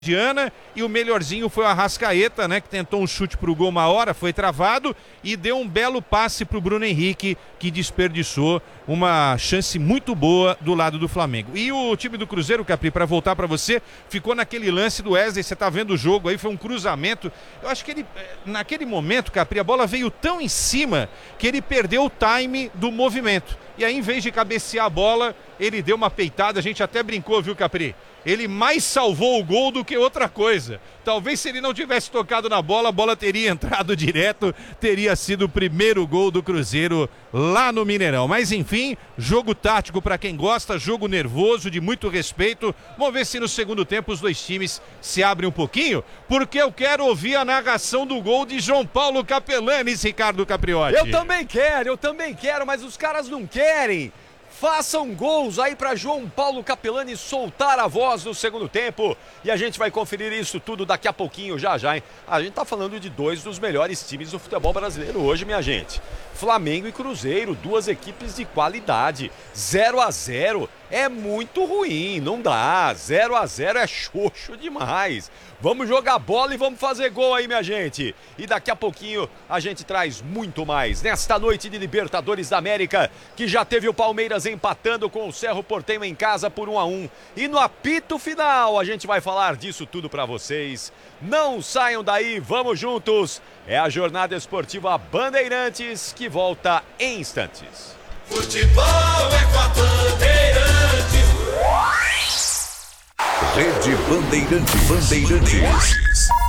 Diana, e o melhorzinho foi o Arrascaeta, né, que tentou um chute pro gol uma hora, foi travado e deu um belo passe pro Bruno Henrique, que desperdiçou uma chance muito boa do lado do Flamengo. E o time do Cruzeiro, Capri, para voltar para você, ficou naquele lance do Wesley, você tá vendo o jogo aí, foi um cruzamento. Eu acho que ele, naquele momento, Capri, a bola veio tão em cima que ele perdeu o time do movimento. E aí, em vez de cabecear a bola, ele deu uma peitada, a gente até brincou, viu, Capri? Ele mais salvou o gol do que outra coisa. Talvez se ele não tivesse tocado na bola, a bola teria entrado direto, teria sido o primeiro gol do Cruzeiro lá no Mineirão. Mas enfim, jogo tático para quem gosta, jogo nervoso, de muito respeito. Vamos ver se no segundo tempo os dois times se abrem um pouquinho, porque eu quero ouvir a narração do gol de João Paulo Capelanes, Ricardo Capriotti. Eu também quero, mas os caras não querem. Façam gols aí para João Paulo Capelani soltar a voz no segundo tempo. E a gente vai conferir isso tudo daqui a pouquinho, já, hein? A gente tá falando de dois dos melhores times do futebol brasileiro hoje, minha gente. Flamengo e Cruzeiro, duas equipes de qualidade. 0-0 é muito ruim, não dá. 0-0 é xoxo demais. Vamos jogar bola e vamos fazer gol aí, minha gente. E daqui a pouquinho a gente traz muito mais. Nesta noite de Libertadores da América, que já teve o Palmeiras empatando com o Cerro Porteño em casa por 1-1. E no apito final a gente vai falar disso tudo pra vocês. Não saiam daí, vamos juntos. É a jornada esportiva Bandeirantes que volta em instantes. Futebol é com a Bandeirantes. Rede Bandeirantes.